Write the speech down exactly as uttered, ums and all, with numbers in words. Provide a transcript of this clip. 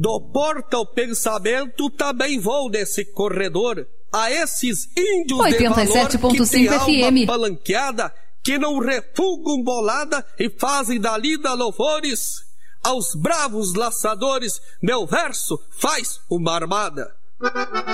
do porto ao pensamento também vou nesse corredor. A esses índios oitenta e sete ponto cinco F M palanqueada, que não refugam bolada e fazem da lida louvores. Aos bravos laçadores, meu verso faz uma armada.